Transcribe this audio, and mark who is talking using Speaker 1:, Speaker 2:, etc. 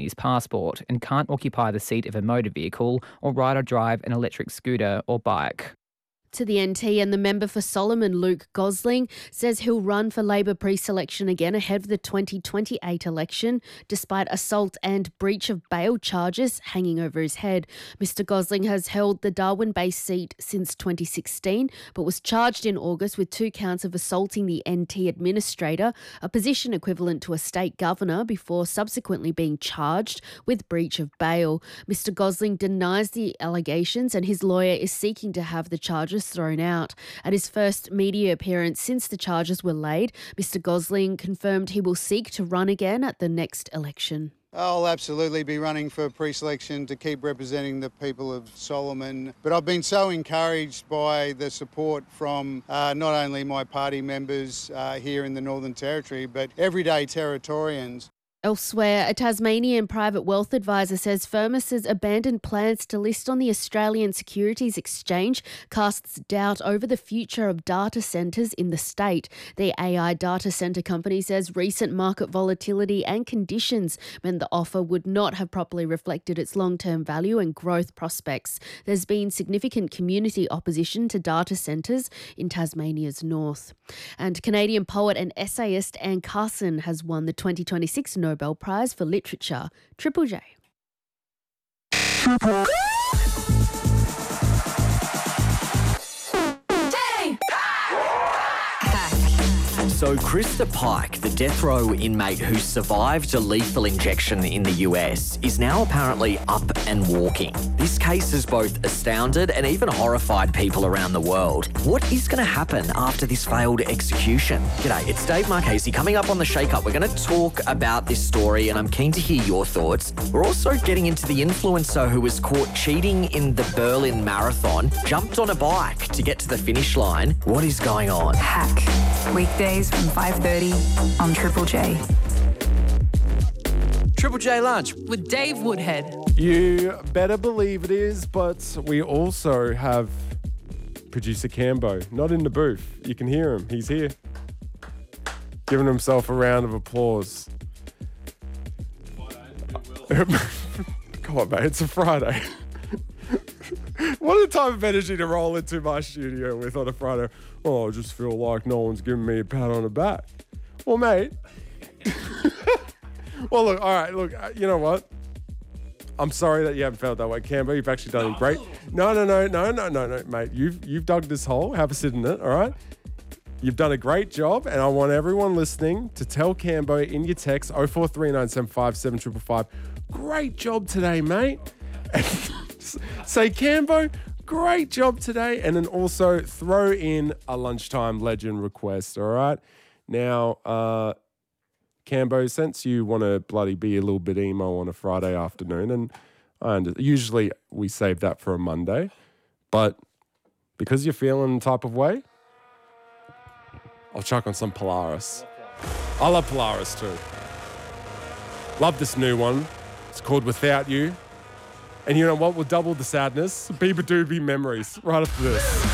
Speaker 1: Chinese passport and can't occupy the seat of a motor vehicle or ride or drive an electric scooter or bike.
Speaker 2: To the NT, and the member for Solomon, Luke Gosling, says he'll run for Labor pre-selection again ahead of the 2028 election, despite assault and breach of bail charges hanging over his head. Mr Gosling has held the Darwin-based seat since 2016, but was charged in August with 2 counts of assaulting the NT administrator, a position equivalent to a state governor, before subsequently being charged with breach of bail. Mr Gosling denies the allegations, and his lawyer is seeking to have the charges thrown out. At his first media appearance since the charges were laid, Mr Gosling confirmed he will seek to run again at the next election.
Speaker 3: I'll absolutely be running for pre-selection to keep representing the people of Solomon. But I've been so encouraged by the support from not only my party members here in the Northern Territory, but everyday Territorians.
Speaker 2: Elsewhere, a Tasmanian private wealth advisor says Firmus's abandoned plans to list on the Australian Securities Exchange casts doubt over the future of data centres in the state. The AI data centre company says recent market volatility and conditions meant the offer would not have properly reflected its long-term value and growth prospects. There's been significant community opposition to data centres in Tasmania's north. And Canadian poet and essayist Anne Carson has won the 2026 Nobel Prize for Literature. Triple J.
Speaker 4: So Krista Pike, the death row inmate who survived a lethal injection in the US, is now apparently up and walking. This case has both astounded and even horrified people around the world. What is going to happen after this failed execution? G'day, it's Dave Marchese. Coming up on The Shake Up, we're going to talk about this story and I'm keen to hear your thoughts. We're also getting into the influencer who was caught cheating in the Berlin Marathon, jumped on a bike to get to the finish line. What is going on?
Speaker 5: Hack. Weekdays from 5:30 on Triple J.
Speaker 4: Triple J Lunch.
Speaker 6: With Dave Woodhead.
Speaker 7: You better believe it is, but we also have producer Cambo, not in the booth. You can hear him. He's here. Giving himself a round of applause. Come on, mate. It's a Friday. What a type of energy to roll into my studio with on a Friday. Oh, I just feel like no one's giving me a pat on the back. Well, mate. Well, look, all right, look, you know what? I'm sorry that you haven't felt that way, Cambo. You've actually done great. No, mate. You've dug this hole. Have a sit in it, all right? You've done a great job, and I want everyone listening to tell Cambo in your text 0439757555. Great job today, mate. Say, Cambo, great job today. And then also throw in a lunchtime legend request, all right? Now, Cambo, since you want to bloody be a little bit emo on a Friday afternoon, and usually we save that for a Monday, but because you're feeling the type of way, I'll chuck on some Polaris. I love Polaris too. Love this new one. It's called Without You. And you know what? We'll double the sadness. Beaver Doobie memories right after this.